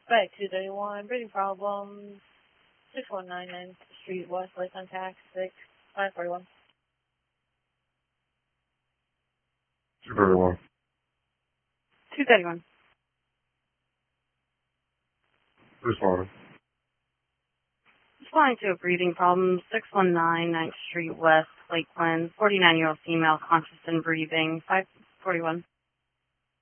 Back 231, breathing problems, 6199 Street West, Lake Contact, 6541. 231. 231. Responding. Responding to a breathing problem, 619 9th Street West, Lakeland, 49-year-old female, conscious and breathing, 541.